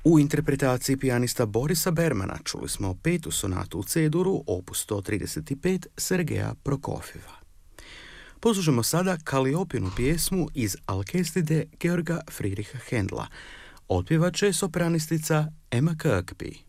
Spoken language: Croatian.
U interpretaciji pijanista Borisa Bermana čuli smo petu sonatu u C-duru, opus 135 Sergeja Prokofjeva. Poslušamo sada Kaliopinu pjesmu iz Alkestide Georga Friedricha Händla. Otpjevat će sopranistica Emma Kirkby.